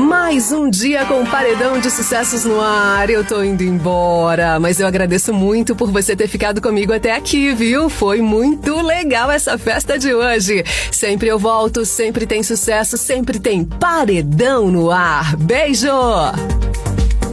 Mais um dia com Paredão de Sucessos no ar. Eu tô indo embora, mas eu agradeço muito por você ter ficado comigo até aqui, viu? Foi muito legal essa festa de hoje. Sempre eu volto, sempre tem sucesso, sempre tem Paredão no ar. Beijo!